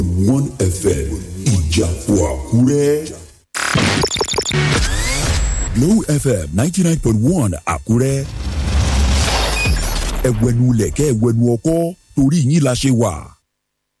1 FM Ìjàpọ̀ Àkúrẹ́. Glow FM 99.1 Àkúrẹ́. Ẹ̀wẹ̀nu lẹ̀kẹ́ ẹ̀wẹ̀nu ọkọ́ torí yín la ṣe wà.